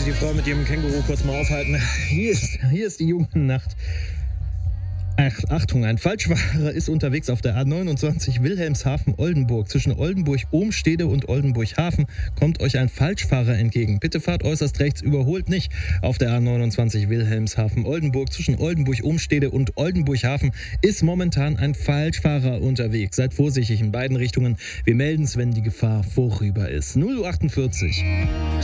sich die Frau mit ihrem Känguru kurz mal aufhalten. Hier ist die Jugendnacht. Achtung, ein Falschfahrer ist unterwegs auf der A29 Wilhelmshaven-Oldenburg. Zwischen Oldenburg-Ohmstede und Oldenburg-Hafen kommt euch ein Falschfahrer entgegen. Bitte fahrt äußerst rechts, überholt nicht. Auf der A29 Wilhelmshaven-Oldenburg zwischen Oldenburg-Ohmstede und Oldenburg-Hafen ist momentan ein Falschfahrer unterwegs. Seid vorsichtig in beiden Richtungen. Wir melden es, wenn die Gefahr vorüber ist. 0:48 Uhr.